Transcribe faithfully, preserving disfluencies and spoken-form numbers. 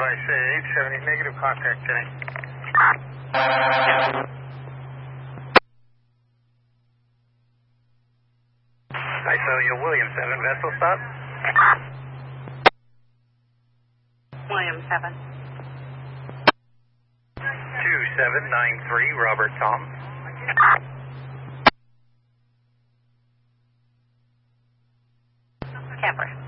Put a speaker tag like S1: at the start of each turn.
S1: by say eight seventy, negative contact today. I saw you, William seven, vessel stop.
S2: William seven.
S1: two seven nine three, Robert Tom.
S2: Camper.